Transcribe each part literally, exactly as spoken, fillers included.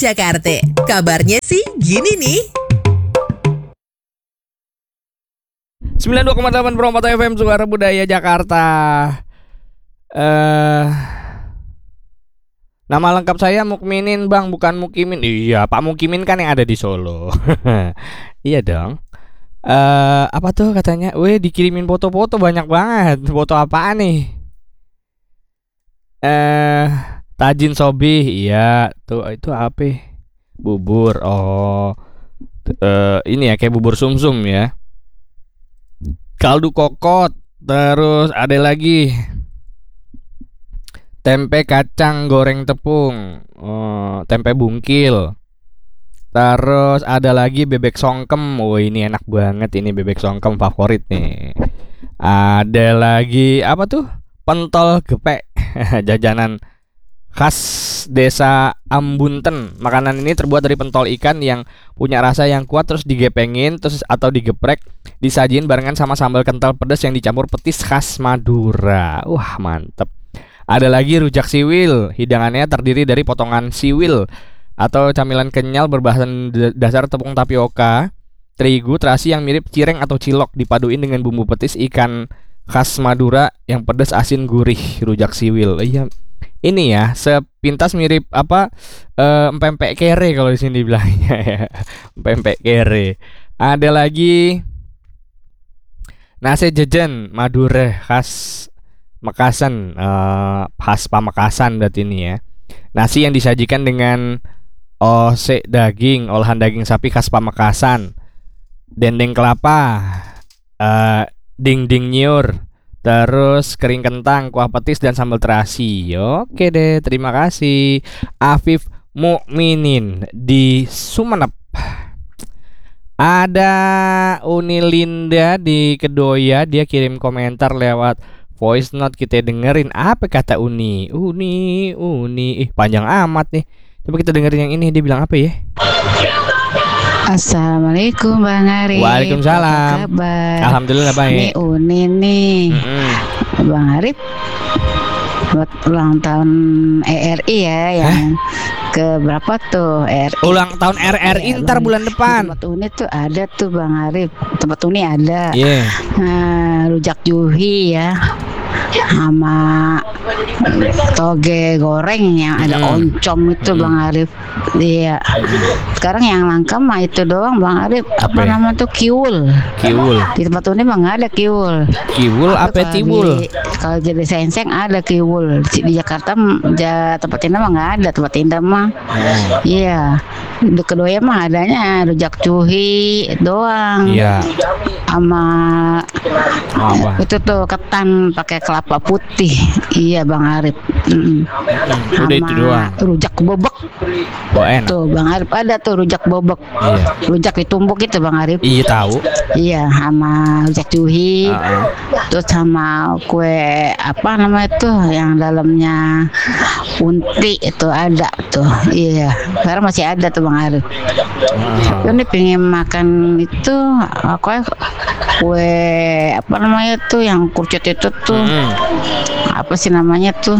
Jakarta, kabarnya sih gini nih. sembilan puluh dua koma delapan Promoto F M, Suara Budaya Jakarta. Eh, nama lengkap saya Mukminin, Bang, bukan Mukimin. Iya, Pak Mukimin kan yang ada di Solo. Iya dong. Eh, apa tuh katanya? Weh, dikirimin foto-foto banyak banget. Foto apaan nih? Eh, Tajin Sobi, iya. Tuh itu apa? Bubur. Oh. Eh, ini ya kayak bubur sumsum ya. Kaldu kokot. Terus ada lagi tempe kacang goreng tepung. Oh, tempe bungkil. Terus ada lagi bebek songkem. Oh, ini enak banget, ini bebek songkem favorit nih. Ada lagi apa tuh? Pentol gepek. Jajanan khas desa Ambunten. Makanan ini terbuat dari pentol ikan yang punya rasa yang kuat, terus digepengin terus atau digeprek, disajiin barengan sama sambal kental pedas yang dicampur petis khas Madura. Wah, mantep. Ada lagi rujak siwil. Hidangannya terdiri dari potongan siwil atau camilan kenyal berbahan dasar tepung tapioka, terigu, terasi yang mirip cireng atau cilok, dipaduin dengan bumbu petis ikan khas Madura yang pedas, asin, gurih. Rujak siwil. Iya. Ini ya, sepintas mirip apa? Uh, empempek kere kalau di sini bilangnya ya. Empempek kere. Ada lagi nasi jajan Madura khas Mekasan, uh, khas Pamekasan berarti ini ya. Nasi yang disajikan dengan osek daging, olahan daging sapi khas Pamekasan, dendeng kelapa, uh, ding-ding nyiur, terus kering kentang, kuah petis, dan sambal terasi. Oke deh, terima kasih Afif Mukminin di Sumenep. Ada Uni Linda di Kedoya, dia kirim komentar lewat voice note, kita dengerin apa kata Uni. Uni, Uni, ih panjang amat nih. Coba kita dengerin yang ini, dia bilang apa ya? Assalamualaikum Bang Arif. Waalaikumsalam. Apa kabar? Alhamdulillah baik. Ini Uni nih. Mm-hmm. Bang Arif buat ulang tahun E R I ya, yang ke berapa tuh E R I? Ulang tahun R R I ya, ntar bulan depan. Tempat Uni tuh ada tuh Bang Arif. Tempat Uni ada. Iya. Yeah. Nah, rujak juhi ya, sama toge goreng yang ada hmm. oncom itu hmm. Bang Arif. Iya. Sekarang yang langka mah itu doang Bang Arif. Apa, apa nama tuh kiwul? Kiwul. Di tempat ini mah nggak ada kiwul. Kiwul apa tiwul? Kalau jadi senseng ada kiwul. Di Jakarta ja, tempat ini mah nggak ada, tempat ini mah. Iya. Hmm. Di Kedoya mah adanya rujak cuhi doang. Iya. Sama apa? Itu tuh ketan pakai kelapa putih. Iya Bang Arif. Mm-mm. Udah itu doang. Rujak bobek. Oh, enak. Tuh Bang Arif ada tuh rujak bobek. Iya. Rujak ditumbuk itu Bang Arif. Iya tahu. Iya, sama rujak cuhi. Uh-uh. Terus sama kue apa namanya tuh yang dalamnya unti itu ada tuh. Iya. Sekarang masih ada tuh Bang Arif. Uh-huh. Ini pengen makan itu kue kue apa namanya tuh yang kurcut itu tuh. Hmm. Apa sih namanya tuh?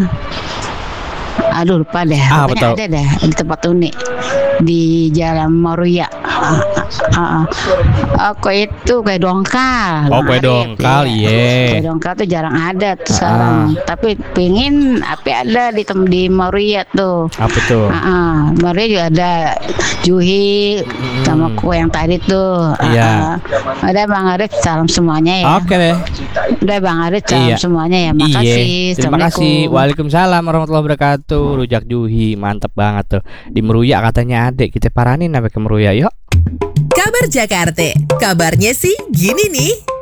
Aduh lupa deh. Ah, pokoknya ada deh di tempat Uni di Jalan Moruya. Uh, uh, uh. Oh, kue itu kue dongkal. Oh, kue dongkal, iya. Yeah. Kue dongkal tuh jarang ada tuh sekarang. Ah. Tapi pengin apa ada di tem di Moruya tuh. Apa tuh? Uh, uh. Moruya juga ada juhi hmm. sama kue yang tadi tuh. Iya. Uh, uh. Ada Bang Arif, salam semuanya ya. Oke deh. Udah Bang Arif, salam iya. semuanya ya. Makasih. Iya. Terima kasih. Waalaikumsalam warahmatullahi wabarakatuh. Rujak juhi mantep banget tuh. Di Meruya katanya ada. Kita paranin sampai ke Meruya yuk. Kabar Jakarta, kabarnya sih gini nih.